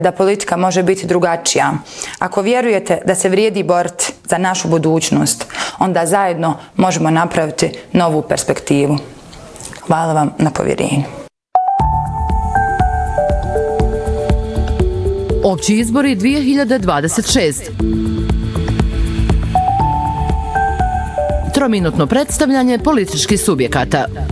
da politika može biti drugačija. Ako vjerujete da se vrijedi boriti za našu budućnost, onda zajedno možemo napraviti novu perspektivu. Hvala vam na povjerenju. Opći izbori 2026. Trominutno predstavljanje političkih subjekata.